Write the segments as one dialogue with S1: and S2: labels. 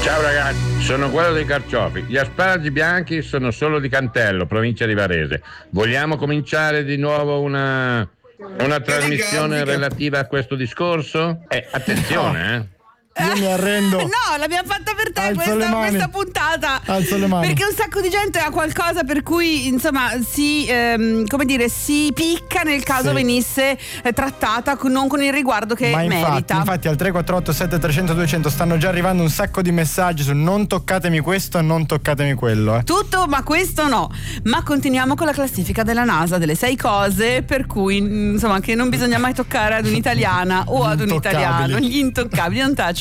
S1: Ciao ragazzi, sono quello dei carciofi. Gli asparagi bianchi sono solo di Cantello, provincia di Varese. Vogliamo cominciare di nuovo una trasmissione relativa a questo discorso? Attenzione,
S2: Io mi arrendo.
S3: No, l'abbiamo fatta per te
S2: Alzo
S3: questa puntata.
S2: Alzo le mani.
S3: Perché un sacco di gente ha qualcosa per cui, insomma, si picca nel caso venisse trattata non con il riguardo che merita.
S2: Infatti al 348 7300 200 stanno già arrivando un sacco di messaggi su non toccatemi questo e non toccatemi quello.
S3: Tutto, ma questo no. Ma continuiamo con la classifica della NASA delle 6 cose per cui, insomma, che non bisogna mai toccare ad un'italiana o ad un italiano. Gli intoccabili, untouchables.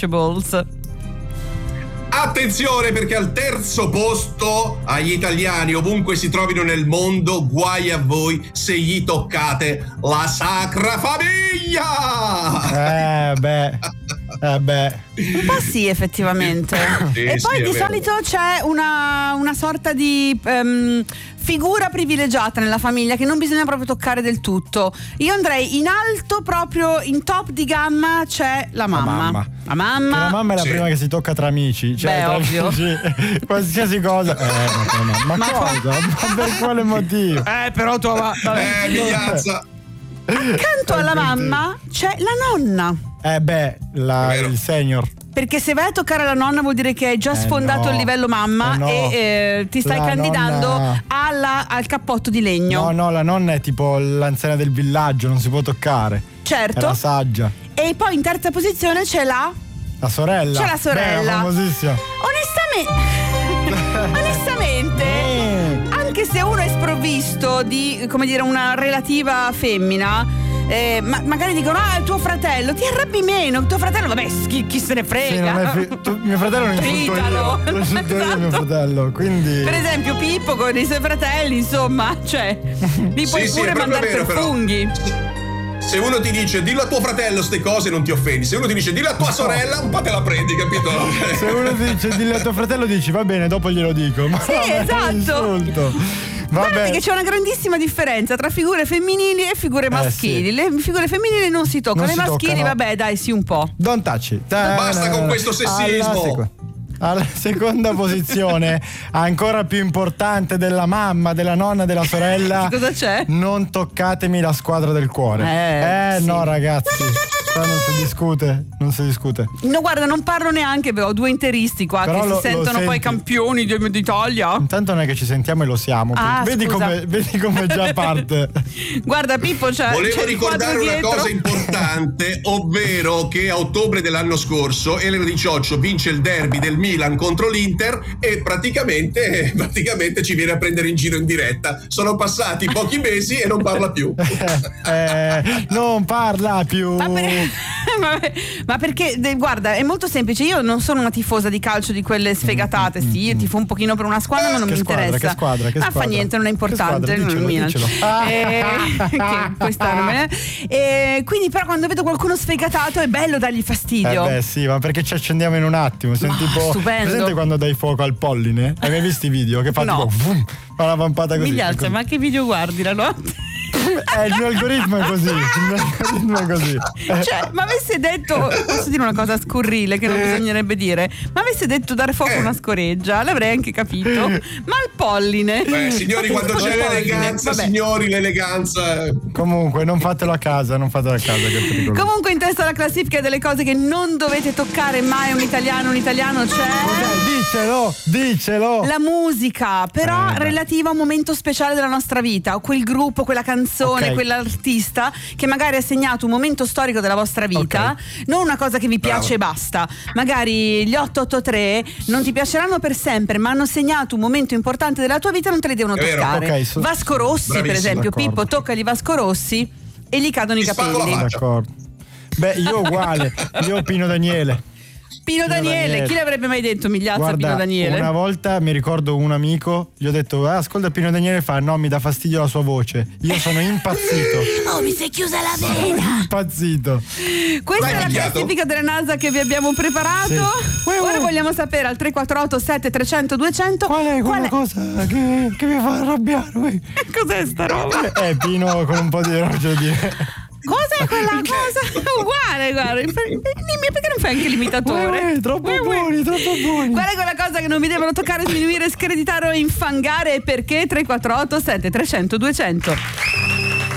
S4: Attenzione, perché al terzo posto agli italiani ovunque si trovino nel mondo, guai a voi se gli toccate la Sacra Famiglia.
S3: Un po' sì, effettivamente. E poi di solito c'è una sorta di figura privilegiata nella famiglia che non bisogna proprio toccare del tutto. Io andrei in alto, proprio in top di gamma c'è la mamma. La mamma
S2: è la prima che si tocca tra amici. Cioè,
S3: beh, ovvio.
S2: Qualsiasi cosa. Ma cosa? Ma per quale motivo?
S3: Però tu
S4: Migliazza.
S3: Accanto alla mamma c'è la nonna.
S2: Il senior.
S3: Perché se vai a toccare la nonna vuol dire che hai già sfondato il livello mamma e ti stai candidando al cappotto di legno.
S2: No, la nonna è tipo l'anziana del villaggio, non si può toccare.
S3: Certo.
S2: È la saggia.
S3: E poi in terza posizione c'è la
S2: sorella.
S3: C'è la sorella.
S2: Famosissima.
S3: Onestamente, anche se uno è sprovvisto di, come dire, una relativa femmina, magari dicono è tuo fratello, ti arrabbi meno, tuo fratello, vabbè, chi se ne frega.
S2: Mio fratello non insulto io. Lo insulto io mio fratello, quindi.
S3: Per esempio Pippo con i suoi fratelli, insomma, cioè li puoi pure mandare per funghi.
S4: Se uno ti dice dillo a tuo fratello ste cose non ti offendi. Se uno ti dice dillo a tua sorella un po' te la prendi, capito?
S2: Se uno ti dice dillo a tuo fratello dici va bene, dopo glielo dico. Ma
S3: sì, esatto. Guardate che c'è una grandissima differenza tra figure femminili e figure maschili.
S2: Sì.
S3: Le figure femminili non si toccano, le maschili vabbè dai, sì, un po'.
S2: Don't touch it.
S4: Basta con questo sessismo.
S2: Alla seconda posizione, ancora più importante della mamma, della nonna, della sorella.
S3: Cosa c'è?
S2: Non toccatemi la squadra del cuore.
S3: Sì.
S2: No ragazzi, qua non si discute.
S3: No, guarda, non parlo neanche, ho 2 interisti qua. Però che si sentono poi campioni d'Italia.
S2: Intanto non è che ci sentiamo e lo siamo. Vedi come già parte.
S3: Guarda Pippo,
S4: volevo ricordare una cosa importante, ovvero che a ottobre dell'anno scorso Elena Di Cioccio vince il derby del Milan contro l'Inter e praticamente ci viene a prendere in giro in diretta. Sono passati pochi mesi e non parla più.
S2: Non parla più.
S3: Ma perché guarda, è molto semplice. Io non sono una tifosa di calcio di quelle sfegatate. Sì, io tifo un pochino per una squadra, ma non mi interessa.
S2: Che squadra?
S3: Ma fa niente, non è importante.
S2: Dicelo.
S3: Quest'anno quindi però quando vedo qualcuno sfegatato è bello dargli fastidio.
S2: Sì, ma perché ci accendiamo in un attimo. Senti tipo
S3: stupendo.
S2: Presente quando dai fuoco al polline? Hai mai visto i video che fa tipo fa una vampata così?
S3: Miglialza, ma che video guardi la notte?
S2: Il mio algoritmo è così.
S3: Cioè, ma avesse detto, posso dire una cosa scurrile che non bisognerebbe dire, ma avesse detto dare fuoco a una scoreggia, l'avrei anche capito. Ma il polline.
S4: Signori, quando c'è l'eleganza, l'eleganza.
S2: Comunque, non fatelo a casa, che è pericoloso.
S3: Comunque, in testa alla classifica delle cose che non dovete toccare mai un italiano c'è. Dicelo. La musica, però relativa a un momento speciale della nostra vita, o quel gruppo, quella canzone, quell'artista che magari ha segnato un momento storico della vostra vita, non una cosa che vi piace e basta. Magari gli 883 non ti piaceranno per sempre, ma hanno segnato un momento importante della tua vita, non te li devono toccare. Vasco Rossi, per esempio, Pippo, toccagli Vasco Rossi e gli cadono i capelli.
S2: D'accordo. Beh, io uguale, io Pino Daniele.
S3: Pino Daniele, chi l'avrebbe mai detto, Migliazza?
S2: Guarda,
S3: Pino Daniele.
S2: Una volta mi ricordo un amico, gli ho detto ascolta Pino Daniele, fa no, mi dà fastidio la sua voce. Io sono impazzito.
S3: Mi sei chiusa la vena.
S2: Impazzito.
S3: Questa è la classifica della NASA che vi abbiamo preparato.
S2: Sì.
S3: Ora vogliamo sapere al 348 7300 200
S2: qual è quella cosa che mi fa arrabbiare.
S3: Cos'è sta roba?
S2: Pino con un po' di roggio di...
S3: Cos'è? quella cosa uguale, guarda. Dimmi perché non fai anche l'imitatore?
S2: Troppo buoni.
S3: Qual è quella cosa che non vi devono toccare, sminuire, screditare o infangare? Perché? 348 7300 200.